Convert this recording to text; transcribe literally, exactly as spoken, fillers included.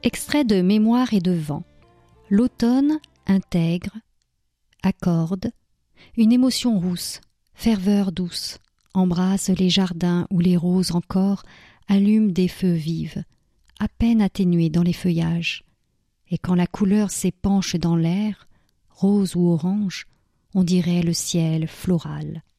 Extrait de Mémoire et de vent. L'automne intègre, accorde, une émotion rousse, ferveur douce, embrasse les jardins où les roses encore allument des feux vives, à peine atténués dans les feuillages. Et quand la couleur s'épanche dans l'air, rose ou orange, on dirait le ciel floral.